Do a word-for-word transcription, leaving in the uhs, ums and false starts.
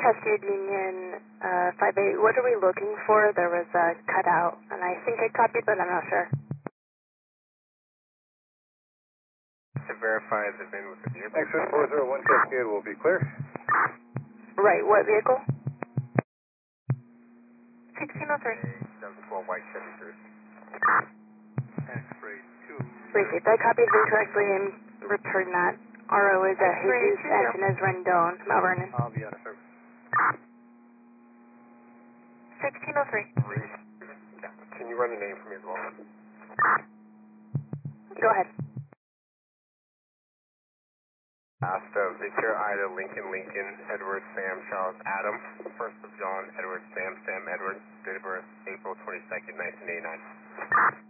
Cascade Union uh, five eight, what are we looking for? There was a cutout, and I think I copied, but I'm not sure. To verify the V I N with the vehicle. Excellent, four zero one Cascade will be clear. Right, what vehicle? sixteen oh three. seven four White Chevy Cruze. X-ray two. Received. I copied incorrectly and returned that. R O is uh, Jesus Antonez Rendon, Mount Vernon. I'll be out of service. sixteen oh three. Can you run the name for me as well? Go ahead. Asta, Victor, Ida, Lincoln, Lincoln, Edward, Sam, Charles, Adam, first of John, Edward, Sam, Sam, Edward, date of birth, April twenty-second, nineteen eighty-nine.